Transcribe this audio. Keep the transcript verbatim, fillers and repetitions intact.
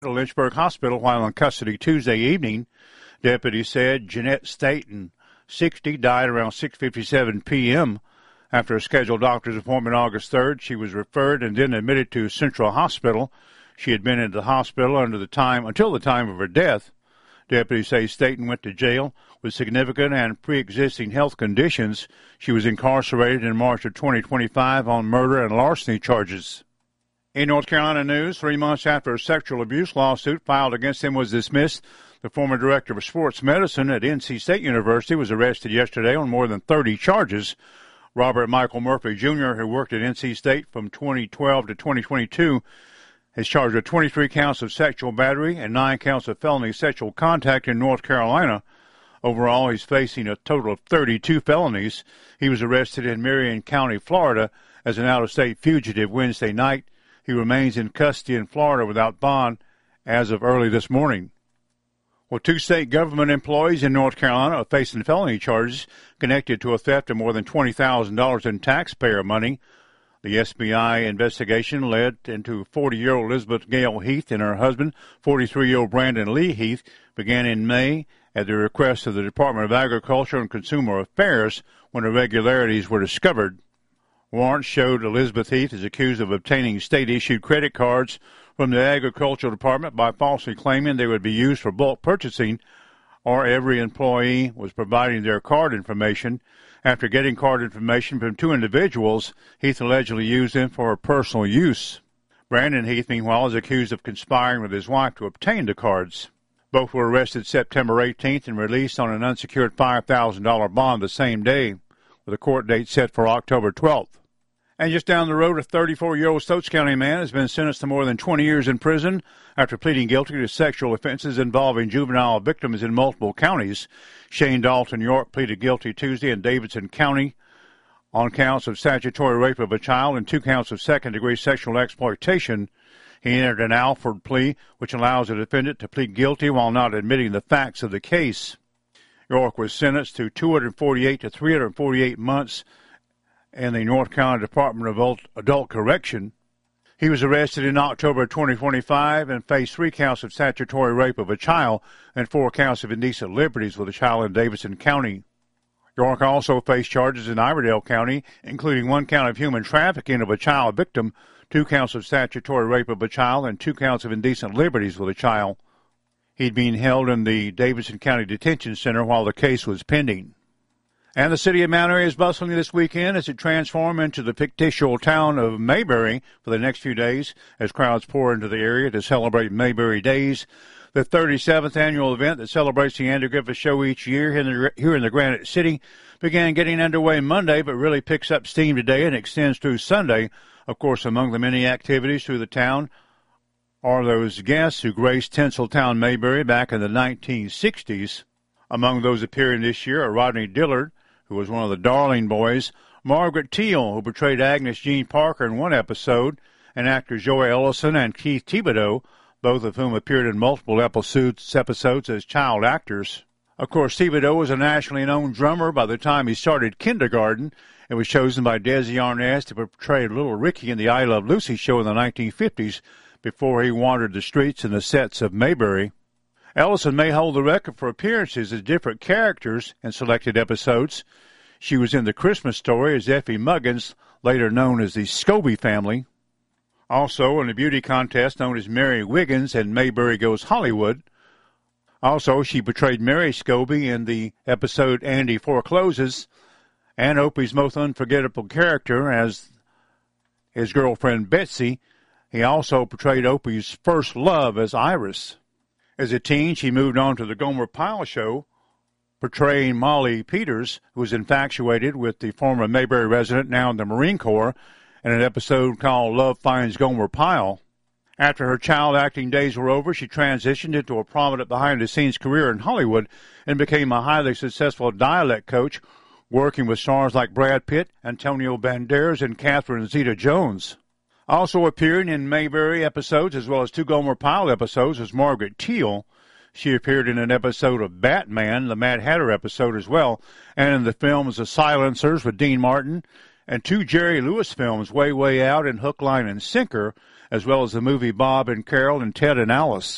Lynchburg Hospital while in custody Tuesday evening. Deputies said Jeanette Staten, sixty, died around six fifty-seven p.m. After a scheduled doctor's appointment August third. She was referred and then admitted to Central Hospital. She had been in the hospital under the time until the time of her death. Deputies say Staten went to jail with significant and pre-existing health conditions. She was incarcerated in March of twenty twenty-five on murder and larceny charges. In North Carolina news, three months after a sexual abuse lawsuit filed against him was dismissed, the former director of sports medicine at N C State University was arrested yesterday on more than thirty charges. Robert Michael Murphy, Junior, who worked at N C State from twenty twelve to twenty twenty-two, is charged with twenty-three counts of sexual battery and nine counts of felony sexual contact in North Carolina. Overall, he's facing a total of thirty-two felonies. He was arrested in Marion County, Florida, as an out-of-state fugitive Wednesday night. He remains in custody in Florida without bond as of early this morning. Well, two state government employees in North Carolina are facing felony charges connected to a theft of more than twenty thousand dollars in taxpayer money. The S B I investigation led into forty-year-old Elizabeth Gail Heath and her husband, forty-three-year-old Brandon Lee Heath, began in May at the request of the Department of Agriculture and Consumer Affairs when irregularities were discovered. Warrants showed Elizabeth Heath is accused of obtaining state-issued credit cards from the Agricultural Department by falsely claiming they would be used for bulk purchasing, or every employee was providing their card information. After getting card information from two individuals, Heath allegedly used them for personal use. Brandon Heath, meanwhile, is accused of conspiring with his wife to obtain the cards. Both were arrested September eighteenth and released on an unsecured five thousand dollars bond the same day, with a court date set for October twelfth. And just down the road, a thirty-four-year-old Stokes County man has been sentenced to more than twenty years in prison after pleading guilty to sexual offenses involving juvenile victims in multiple counties. Shane Dalton York pleaded guilty Tuesday in Davidson County on counts of statutory rape of a child and two counts of second-degree sexual exploitation. He entered an Alford plea, which allows a defendant to plead guilty while not admitting the facts of the case. York was sentenced to two hundred forty-eight to three hundred forty-eight months in the North Carolina Department of Adult Correction. He was arrested in October twenty twenty-five and faced three counts of statutory rape of a child and four counts of indecent liberties with a child in Davidson County. York also faced charges in Iverdale County, including one count of human trafficking of a child victim, two counts of statutory rape of a child, and two counts of indecent liberties with a child. He'd been held in the Davidson County Detention Center while the case was pending. And the city of Mount Airy is bustling this weekend as it transforms into the fictitious town of Mayberry for the next few days as crowds pour into the area to celebrate Mayberry Days, the thirty-seventh annual event that celebrates the Andy Griffith Show each year here in the, here in the Granite City. Began getting underway Monday, but really picks up steam today and extends through Sunday. Of course, among the many activities through the town are those guests who graced Tinseltown Mayberry back in the nineteen sixties. Among those appearing this year are Rodney Dillard, who was one of the Darling Boys, Margaret Teal, who portrayed Agnes Jean Parker in one episode, and actors Joey Ellison and Keith Thibodeau, both of whom appeared in multiple episodes, episodes as child actors. Of course, Thibodeau was a nationally known drummer by the time he started kindergarten and was chosen by Desi Arnaz to portray Little Ricky in the I Love Lucy show in the nineteen fifties before he wandered the streets and the sets of Mayberry. Ellison may hold the record for appearances as different characters in selected episodes. She was in The Christmas Story as Effie Muggins, later known as the Scobie family. Also in the beauty contest known as Mary Wiggins in Mayberry Goes Hollywood. Also, she portrayed Mary Scobie in the episode Andy Forecloses, and Opie's most unforgettable character as his girlfriend Betsy. He also portrayed Opie's first love as Iris. As a teen, she moved on to the Gomer Pyle Show, portraying Molly Peters, who was infatuated with the former Mayberry resident, now in the Marine Corps, in an episode called Love Finds Gomer Pyle. After her child acting days were over, she transitioned into a prominent behind-the-scenes career in Hollywood and became a highly successful dialect coach, working with stars like Brad Pitt, Antonio Banderas, and Catherine Zeta-Jones. Also appearing in Mayberry episodes as well as two Gomer Pyle episodes was Margaret Teal. She appeared in an episode of Batman, the Mad Hatter episode as well, and in the films The Silencers with Dean Martin, and two Jerry Lewis films, Way, Way Out and Hook, Line, and Sinker, as well as the movie Bob and Carol and Ted and Alice.